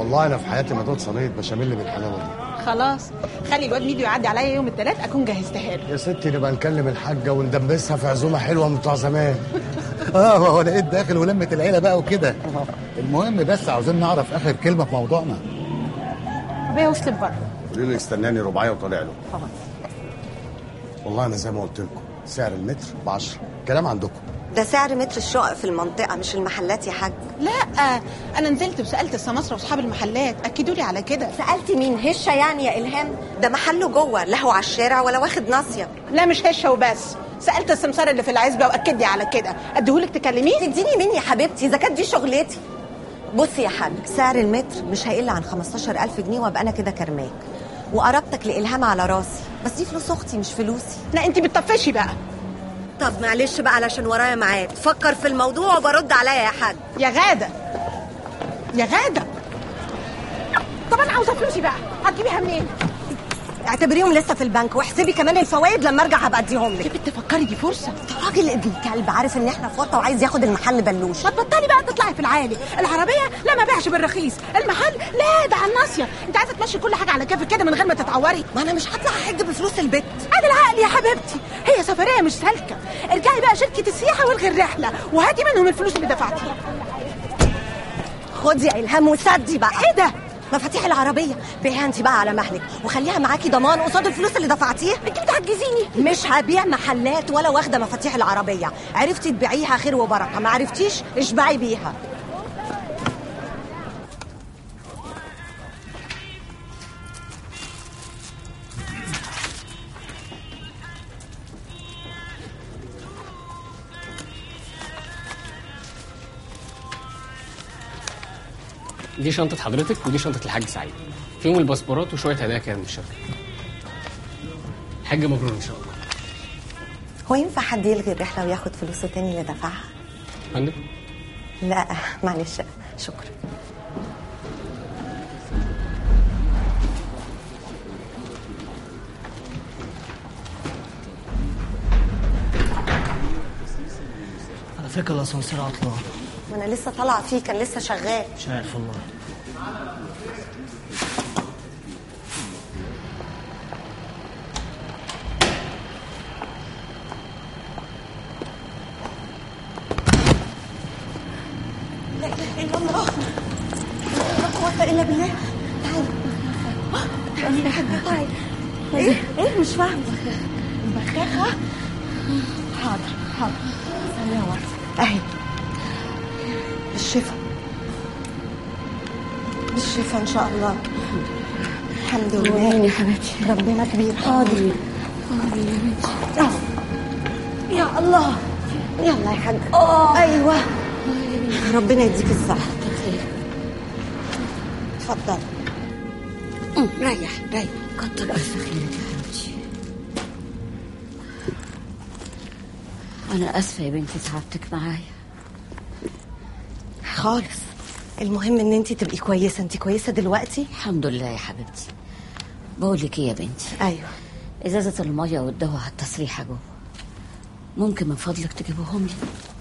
والله انا في حياتي ما دوت صينيه بشاميل بالحلاوه دي. خلاص خلي الواد ميدو يعدي عليا يوم الثلاث اكون جهزتها له. يا ستي نبقى نكلم الحاجه وندبسها في عزومه حلوه من بتوع زمان. هو لقيت داخل ولمه العيله بقى وكده. المهم بس عاوزين نعرف اخر كلمه في موضوعنا. ابويا وصل بره. قولي له يستناني رباعيه وطالع له. خلاص. والله انا زي ما قلت لكم سعر المتر ب10. كلام عندكم. ده سعر متر الشقق في المنطقه مش المحلات يا حاج. لا انا نزلت وسالت السماسره واصحاب المحلات اكدوا لي على كده. سالتي مين؟ هشه يعني يا الهام؟ ده محله جوه، لا هو على الشارع ولا واخد ناصيه. لا مش هشه وبس، سالت السمسار اللي في العزبه واكد لي على كده. اديهولك تكلميه؟ تديني مين يا حبيبتي اذا كانت دي شغلتي؟ بصي يا حاج، سعر المتر مش هيقل عن 15,000 جنيه وابقى انا كده كرماك، وقربتك لإلهام على راسي، بس دي فلوس اختي مش فلوسي. لا انت بتطفشي بقى. طب معلش بقى علشان ورايا ميعاد، فكر في الموضوع وبرد عليا يا حاج. يا غاده يا غاده، طب انا عاوزه فلوسي بقى، هتجيبيها منين؟ اعتبريهم لسه في البنك واحسبي كمان الفوائد لما ارجع هبقى اديهم لك. يا بنت فكري دي فرصه. راجل ابن كلب عارف ان احنا في ورطه وعايز ياخد المحل بلوش. ما تبطلي بقى تطلعي في العالي. العربيه لا ما بيعش بالرخيص، المحل لا ده على الناصيه. انت عايزه تمشي كل حاجه على كيفك كده من غير ما تتعوري. ما انا مش هطلع احج بفلوس البيت. ادي العقل يا حبيبتي، هي سفريه مش سالكه. ارجعي بقى شركه السياحه والغي الرحله وهاتي منهم الفلوس اللي دفعتيها. خدي يا الهام وسدي بقى. ايه ده؟ مفاتيح العربيه بيعها انت بقى على مهلك وخليها معاكي ضمان قصاد الفلوس اللي دفعتيها. انت بتعجزيني. مش هبيع محلات ولا واخده مفاتيح العربيه، عرفتي تبيعيها خير وبركه، ما عرفتيش اشبعي بيها. دي شنطة حضرتك ودي شنطة الحاج سعيد، فيهم الباسبورات وشوية هدايا كده من الشركة. الحاج مبرور إن شاء الله. هو ينفع حد يلغي الرحلة وياخد فلوسه تاني اللي دفعها؟ فندم؟ لا معلش شكرا. على فكرة الأسانسير عطلان. ما أنا لسه طالعة فيه، كان لسه شغال. مش عارف والله. لا إله إلا الله، لا قوة إلا بالله. تعالي يا حاجة تعالي. إيه مش فاهمة. البخاخة؟ حاضر ثانية واحدة أهي. بالشفا بالشفا إن شاء الله. الحمد لله يا حبيبتي، ربنا كبير. حاضر يا بنتي. يا الله، يلا يا حاج. أيوة ربنا يديك الصحة. اتفضل. ريح كتر ألف خيرك يا حبيبتي. أنا آسفة يا بنتي تعبتك معايا خالص. المهم ان انتي تبقي كويسة. انتي كويسة دلوقتي؟ الحمد لله يا حبيبتي. بقول لك ايه يا بنتي؟ ايوه. ازازة المية والدواء على التسريحة جوه، ممكن من فضلك تجيبوهم لي؟